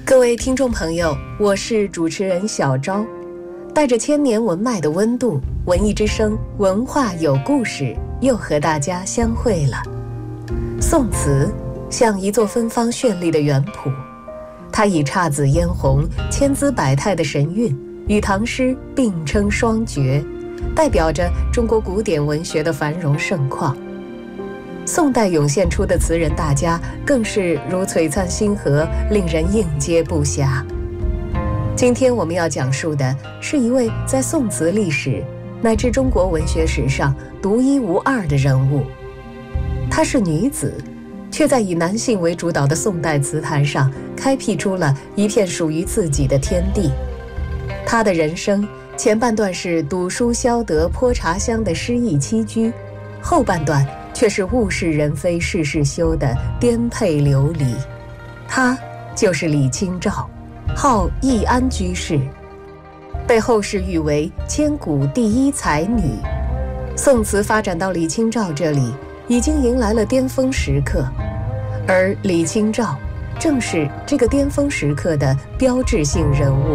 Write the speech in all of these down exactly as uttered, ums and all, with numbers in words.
各位听众朋友，我是主持人小昭，带着千年文脉的温度，文艺之声文化有故事又和大家相会了。宋词像一座芬芳绚丽的园圃，它以姹紫嫣红、千姿百态的神韵与唐诗并称双绝，代表着中国古典文学的繁荣盛况。宋代涌现出的词人大家更是如璀璨星河，令人应接不暇。今天我们要讲述的是一位在宋词历史乃至中国文学史上独一无二的人物。她是女子，却在以男性为主导的宋代词坛上开辟出了一片属于自己的天地。她的人生前半段是赌书消得泼茶香的诗意栖居，后半段却是物是人非事事休的颠沛流离。她就是李清照，号易安居士，被后世誉为千古第一才女。宋词发展到李清照这里，已经迎来了巅峰时刻，而李清照正是这个巅峰时刻的标志性人物。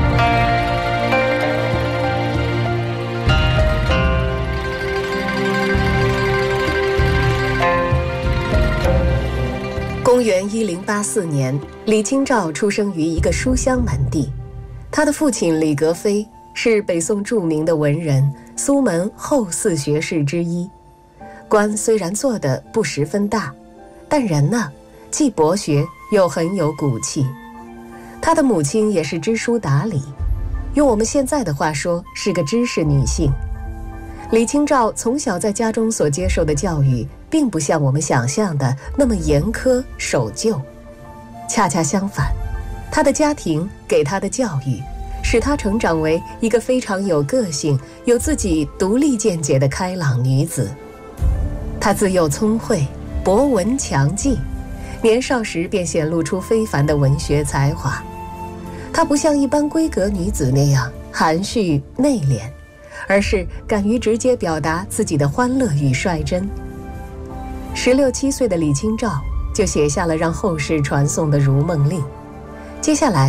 公元一零八四年，李清照出生于一个书香门第。她的父亲李格非是北宋著名的文人，苏门后四学士之一。官虽然做得不十分大，但人呢，既博学又很有骨气。她的母亲也是知书达理，用我们现在的话说，是个知识女性。李清照从小在家中所接受的教育并不像我们想象的那么严苛守旧，恰恰相反，她的家庭给她的教育使她成长为一个非常有个性、有自己独立见解的开朗女子。她自幼聪慧，博闻强记，年少时便显露出非凡的文学才华。她不像一般闺阁女子那样含蓄内敛，而是敢于直接表达自己的欢乐与率真。十六七岁的李清照就写下了让后世传颂的《如梦令》。接下来